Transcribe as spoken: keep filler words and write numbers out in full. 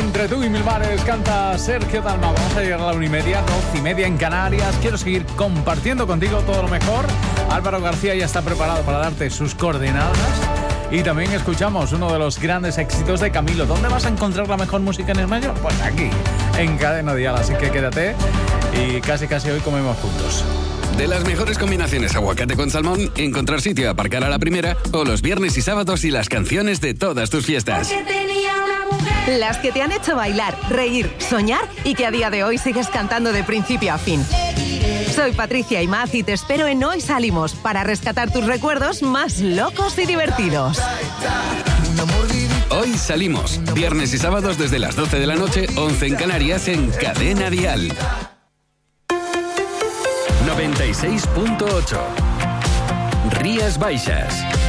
Entre tú y mil bares canta Sergio Dalma. Vamos a llegar a la una y media, doce y media en Canarias. Quiero seguir compartiendo contigo todo lo mejor. Álvaro García ya está preparado para darte sus coordenadas. Y también escuchamos uno de los grandes éxitos de Camilo. ¿Dónde vas a encontrar la mejor música en el mayo? Pues aquí, en Cadena Dial. Así que quédate y casi casi hoy comemos juntos. De las mejores combinaciones aguacate con salmón, encontrar sitio a aparcar a la primera, o los viernes y sábados y las canciones de todas tus fiestas. Las que te han hecho bailar, reír, soñar y que a día de hoy sigues cantando de principio a fin. Soy Patricia Imaz y te espero en Hoy Salimos para rescatar tus recuerdos más locos y divertidos. Hoy Salimos, viernes y sábados desde las doce de la noche, once en Canarias, en Cadena Dial. noventa y seis punto ocho Rías Baixas.